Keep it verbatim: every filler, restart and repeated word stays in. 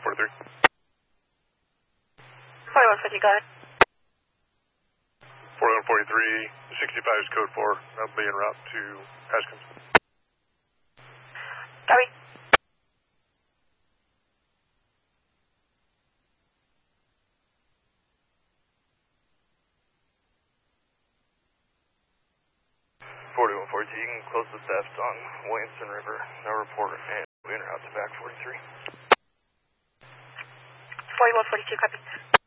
forty-three. forty-one fifty, go ahead. forty-one forty-three, sixty-five is code four. I'll be en route to Haskins. Copy. forty-one forty-two, you can close the theft on Williamson River. No report, and we're en route to back forty-three. forty-one forty-two, copy.